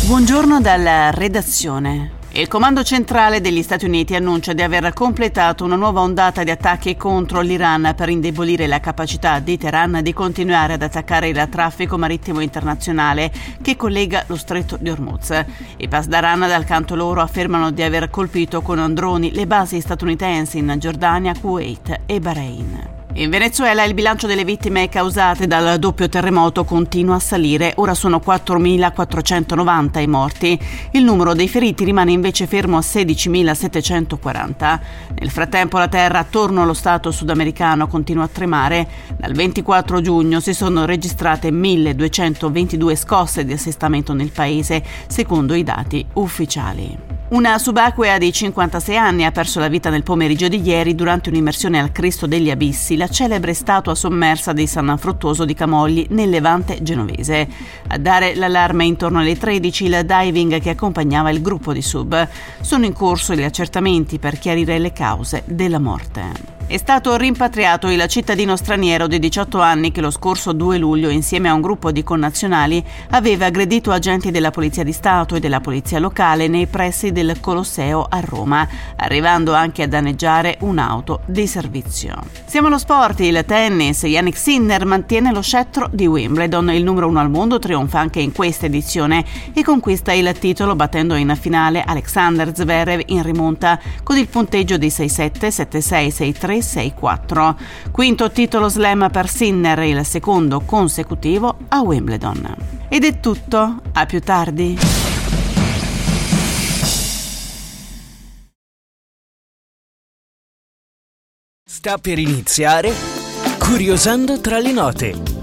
Buongiorno dalla redazione. Il comando centrale degli Stati Uniti annuncia di aver completato una nuova ondata di attacchi contro l'Iran per indebolire la capacità di Teheran di continuare ad attaccare il traffico marittimo internazionale che collega lo stretto di Hormuz. I Pasdaran dal canto loro affermano di aver colpito con droni le basi statunitensi in Giordania, Kuwait e Bahrain. In Venezuela il bilancio delle vittime causate dal doppio terremoto continua a salire, ora sono 4.490 i morti. Il numero dei feriti rimane invece fermo a 16.740. Nel frattempo la terra attorno allo stato sudamericano continua a tremare. Dal 24 giugno si sono registrate 1.222 scosse di assestamento nel paese, secondo i dati ufficiali. Una subacquea di 56 anni ha perso la vita nel pomeriggio di ieri durante un'immersione al Cristo degli Abissi, la celebre statua sommersa di San Fruttuoso di Camogli nel Levante genovese. A dare l'allarme intorno alle 13 il diving che accompagnava il gruppo di sub. Sono in corso gli accertamenti per chiarire le cause della morte. È stato rimpatriato il cittadino straniero di 18 anni che lo scorso 2 luglio, insieme a un gruppo di connazionali, aveva aggredito agenti della Polizia di Stato e della Polizia locale nei pressi del Colosseo a Roma, arrivando anche a danneggiare un'auto di servizio. Siamo allo sport, il tennis. Jannik Sinner mantiene lo scettro di Wimbledon, il numero 1 al mondo trionfa anche in questa edizione e conquista il titolo battendo in finale Alexander Zverev in rimonta con il punteggio di 6-7, 7-6, 6-3, 6-4. Quinto titolo slam per Sinner, il secondo consecutivo a Wimbledon. Ed è tutto, a più tardi. Sta per iniziare Curiosando tra le note.